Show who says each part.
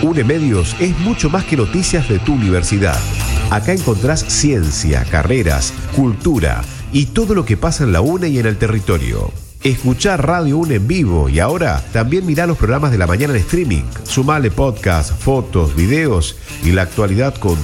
Speaker 1: UNEMedios es mucho más que noticias de tu universidad. Acá encontrás ciencia, carreras, cultura y todo lo que pasa en la UNE y en el territorio. Escuchá Radio UNE en vivo y ahora también mirá los programas de la mañana en streaming. Sumale podcast, fotos, videos y la actualidad con